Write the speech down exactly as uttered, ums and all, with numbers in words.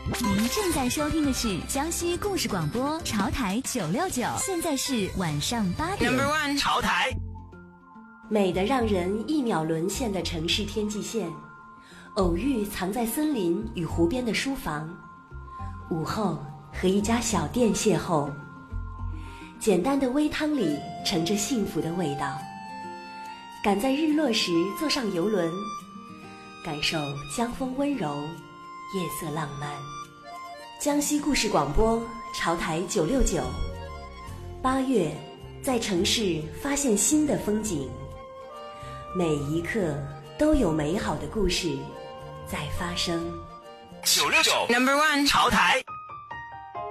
您正在收听的是江西故事广播潮台九六九，现在是晚上八点。 Number one， 潮台。 美得让人一秒沦陷的城市天际线，偶遇藏在森林与湖边的书房，午后和一家小店邂逅，简单的微汤里盛着幸福的味道。赶在日落时坐上游轮，感受江风温柔，夜色浪漫。江西故事广播潮台九六九，八月在城市发现新的风景，每一刻都有美好的故事在发生。 九六九 Number one， 潮台。